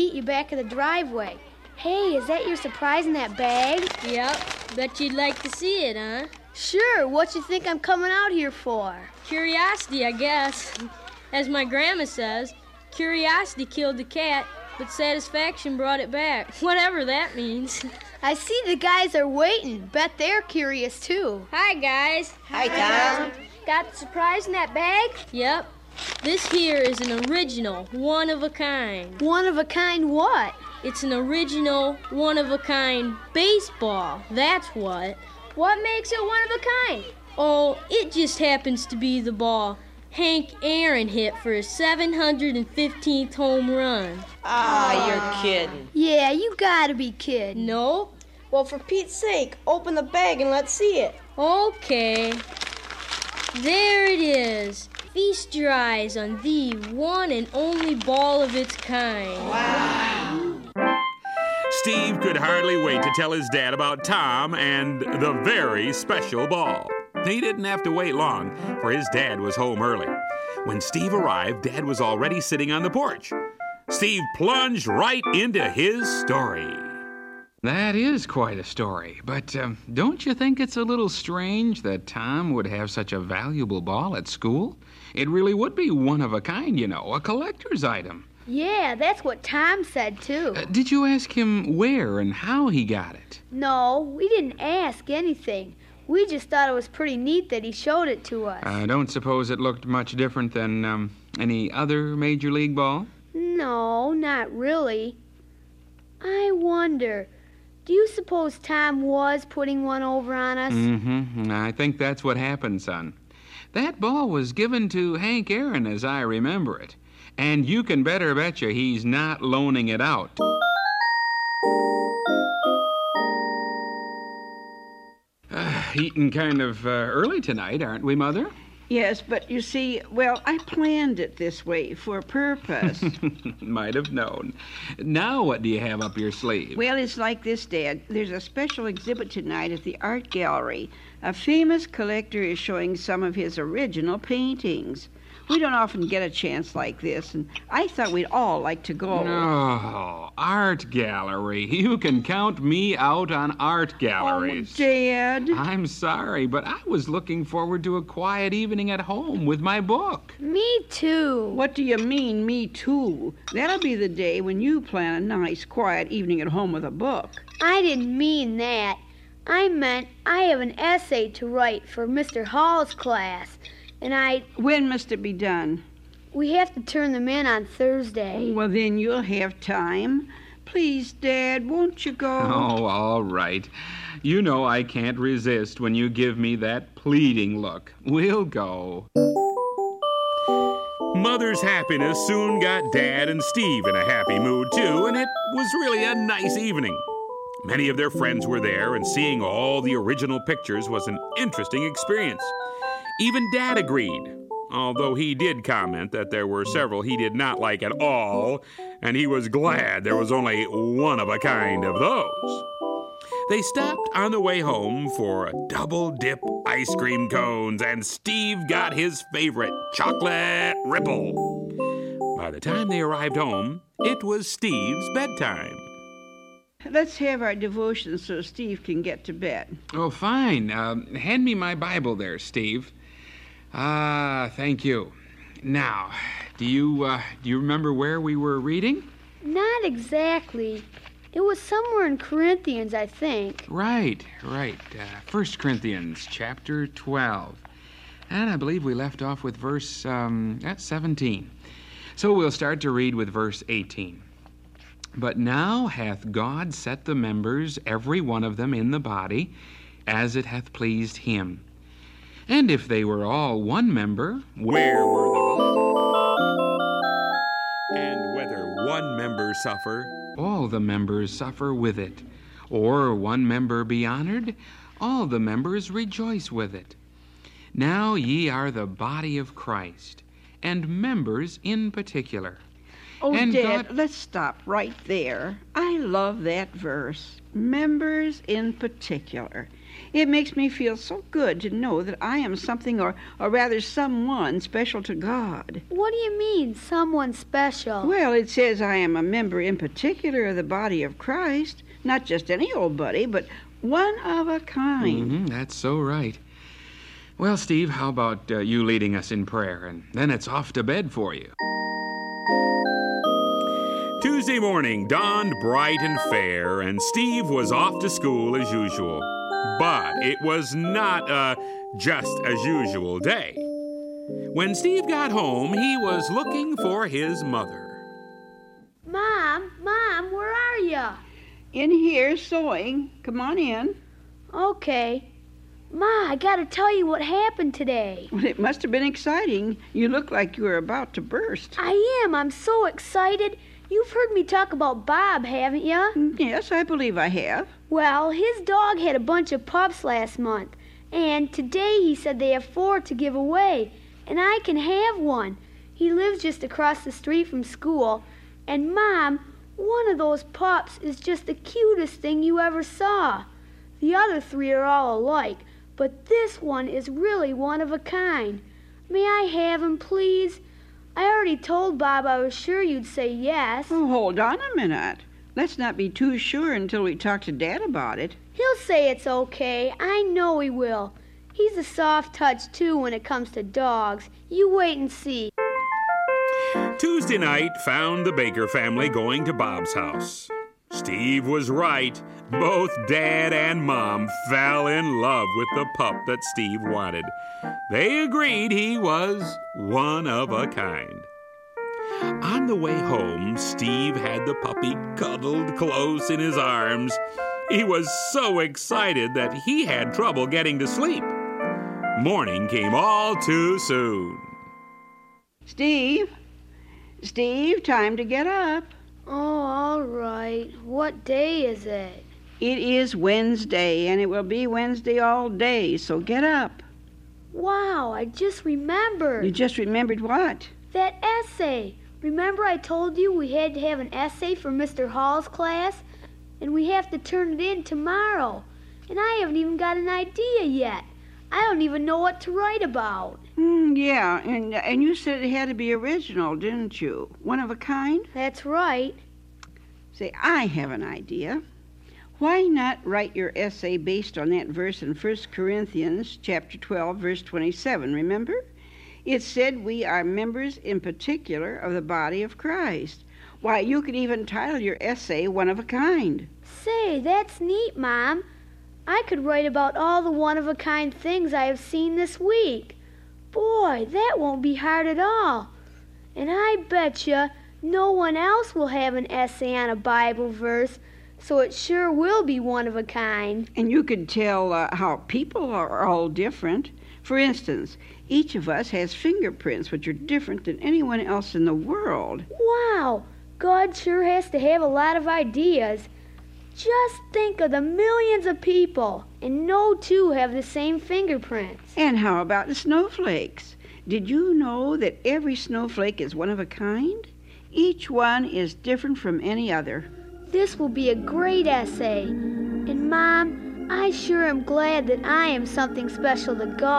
meet you back at the driveway. Hey, is that your surprise in that bag? Yep. Bet you'd like to see it, huh? Sure. What you think I'm coming out here for? Curiosity, I guess. As my grandma says, curiosity killed the cat, but satisfaction brought it back. Whatever that means. I see the guys are waiting. Bet they're curious, too. Hi, guys. Hi, Tom. Got the surprise in that bag? Yep. This here is an original, one-of-a-kind. One-of-a-kind what? It's an original, one-of-a-kind baseball. That's what. What makes it one-of-a-kind? Oh, it just happens to be the ball Hank Aaron hit for his 715th home run. You're kidding. Yeah, you gotta be kidding. No? Well, for Pete's sake, open the bag and let's see it. Okay. There it is. Feast your eyes on the one and only ball of its kind. Wow. Steve could hardly wait to tell his dad about Tom and the very special ball. He didn't have to wait long, for his dad was home early. When Steve arrived, Dad was already sitting on the porch. Steve plunged right into his story. That is quite a story, but don't you think it's a little strange that Tom would have such a valuable ball at school? It really would be one of a kind, you know, a collector's item. Yeah, that's what Tom said, too. Did you ask him where and how he got it? No, we didn't ask anything. We just thought it was pretty neat that he showed it to us. I don't suppose it looked much different than any other Major League ball? No, not really. I wonder, do you suppose Tom was putting one over on us? Mm-hmm. I think that's what happened, son. That ball was given to Hank Aaron, as I remember it. And you can better betcha he's not loaning it out. Eating kind of early tonight, aren't we, Mother? Yes, but you see, well, I planned it this way for a purpose. Might have known. Now what do you have up your sleeve? Well, it's like this, Dad. There's a special exhibit tonight at the art gallery. A famous collector is showing some of his original paintings. We don't often get a chance like this, and I thought we'd all like to go. Oh, art gallery. You can count me out on art galleries. Oh, Dad. I'm sorry, but I was looking forward to a quiet evening at home with my book. Me too. What do you mean, me too? That'll be the day when you plan a nice, quiet evening at home with a book. I didn't mean that. I meant I have an essay to write for Mr. Hall's class. And When must it be done? We have to turn them in on Thursday. Well, then you'll have time. Please, Dad, won't you go? Oh, all right. You know I can't resist when you give me that pleading look. We'll go. Mother's happiness soon got Dad and Steve in a happy mood, too, and it was really a nice evening. Many of their friends were there, and seeing all the original pictures was an interesting experience. Even Dad agreed, although he did comment that there were several he did not like at all, and he was glad there was only one of a kind of those. They stopped on the way home for double-dip ice cream cones, and Steve got his favorite, chocolate ripple. By the time they arrived home, it was Steve's bedtime. Let's have our devotion so Steve can get to bed. Oh, fine. Hand me my Bible there, Steve. Thank you. Now, do you remember where we were reading? Not exactly. It was somewhere in Corinthians, I think. Right. 1 Corinthians chapter 12. And I believe we left off with verse 17. So we'll start to read with verse 18. But now hath God set the members, every one of them, in the body, as it hath pleased him. And if they were all one member, where were the body? And whether one member suffer, all the members suffer with it. Or one member be honored, all the members rejoice with it. Now ye are the body of Christ, and members in particular. Oh, And Dad, God- let's stop right there. I love that verse. Members in particular. It makes me feel so good to know that I am something, or rather someone, special to God. What do you mean, someone special? Well, it says I am a member in particular of the body of Christ. Not just any old buddy, but one of a kind. That's so right. Well, Steve, how about you leading us in prayer, and then it's off to bed for you. Tuesday morning dawned bright and fair, and Steve was off to school as usual. But it was not a just as usual day. When Steve got home, he was looking for his mother. Mom, where are you? In here, sewing. Come on in. Okay. Ma, I gotta tell you what happened today. Well, it must have been exciting. You look like you were about to burst. I am. I'm so excited. You've heard me talk about Bob, haven't you? Yes, I believe I have. Well, his dog had a bunch of pups last month, and today he said they have 4 to give away, and I can have one. He lives just across the street from school, and Mom, one of those pups is just the cutest thing you ever saw. The other 3 are all alike, but this one is really one of a kind. May I have him, please? I already told Bob I was sure you'd say yes. Oh, hold on a minute. Let's not be too sure until we talk to Dad about it. He'll say it's okay. I know he will. He's a soft touch, too, when it comes to dogs. You wait and see. Tuesday night found the Baker family going to Bob's house. Steve was right. Both Dad and Mom fell in love with the pup that Steve wanted. They agreed he was one of a kind. On the way home, Steve had the puppy cuddled close in his arms. He was so excited that he had trouble getting to sleep. Morning came all too soon. Steve, time to get up. Oh, all right. What day is it? It is Wednesday, and it will be Wednesday all day, so get up. Wow, I just remembered. You just remembered what? That essay. Remember I told you we had to have an essay for Mr. Hall's class? And we have to turn it in tomorrow. And I haven't even got an idea yet. I don't even know what to write about. Yeah, and you said it had to be original, didn't you? One of a kind? That's right. Say, I have an idea. Why not write your essay based on that verse in 1 Corinthians chapter 12, verse 27, remember? It said we are members in particular of the body of Christ. Why, you could even title your essay One of a Kind. Say, that's neat, Mom. I could write about all the one-of-a-kind things I have seen this week. Boy, that won't be hard at all. And I betcha no one else will have an essay on a Bible verse, so it sure will be one of a kind. And you could tell how people are all different. For instance, each of us has fingerprints which are different than anyone else in the world. Wow, God sure has to have a lot of ideas. Just think of the millions of people, and no two have the same fingerprints. And how about the snowflakes? Did you know that every snowflake is one of a kind? Each one is different from any other. This will be a great essay. And Mom, I sure am glad that I am something special to God.